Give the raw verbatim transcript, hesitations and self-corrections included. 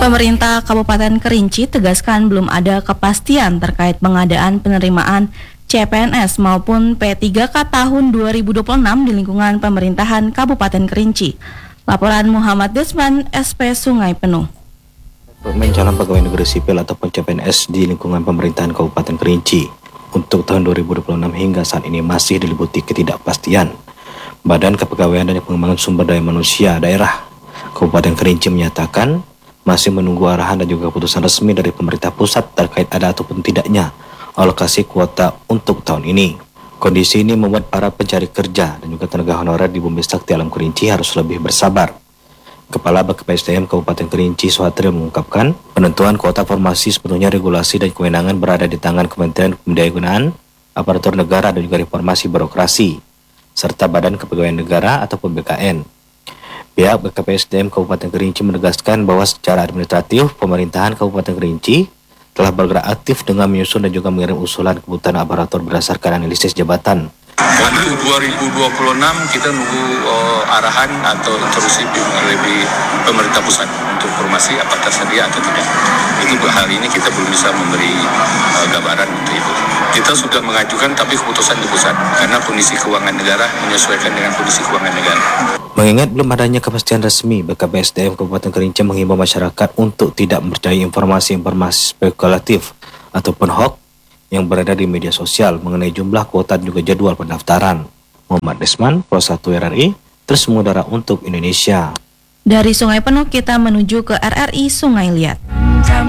Pemerintah Kabupaten Kerinci tegaskan belum ada kepastian terkait pengadaan penerimaan C P N S maupun P tiga K tahun dua ribu dua puluh enam di lingkungan pemerintahan Kabupaten Kerinci. Laporan Muhammad Desman, S P Sungai Penuh. Pemain calon pegawai negeri sipil ataupun C P N S di lingkungan pemerintahan Kabupaten Kerinci untuk tahun dua ribu dua puluh enam hingga saat ini masih diliputi ketidakpastian. Badan Kepegawaian dan Pengembangan Sumber Daya Manusia Daerah Kabupaten Kerinci menyatakan masih menunggu arahan dan juga keputusan resmi dari pemerintah pusat terkait ada ataupun tidaknya alokasi kuota untuk tahun ini. Kondisi ini membuat para pencari kerja dan juga tenaga honorer di Bumi Sakti Alam Kerinci harus lebih bersabar. Kepala B K P S D M Kabupaten Kerinci Suhatri mengungkapkan penentuan kuota formasi sepenuhnya regulasi dan kewenangan berada di tangan Kementerian Pemberdayaan Aparatur Negara dan juga Reformasi Birokrasi serta Badan Kepegawaian Negara ataupun B K N. Pihak B K P S D M Kabupaten Kerinci menegaskan bahwa secara administratif pemerintahan Kabupaten Kerinci telah bergerak aktif dengan menyusun dan juga mengirim usulan kebutuhan aparatur berdasarkan analisis jabatan. Untuk dua ribu dua puluh enam kita nunggu uh, arahan atau instruksi dari pemerintah pusat untuk formasi apakah tersedia atau tidak. Itu hari ini kita belum bisa memberi uh, gambaran untuk itu. Kita sudah mengajukan tapi keputusan di pusat karena kondisi keuangan negara menyesuaikan dengan kondisi keuangan negara. Mengingat belum adanya kepastian resmi, B K P S D M Kabupaten Kerinci menghimbau masyarakat untuk tidak mempercayai informasi-informasi spekulatif ataupun hoax yang berada di media sosial mengenai jumlah kuota dan juga jadwal pendaftaran. Muhammad Desman, Pro satu R R I, terus mengudara untuk Indonesia. Dari Sungai Penuh kita menuju ke R R I Sungai Liat.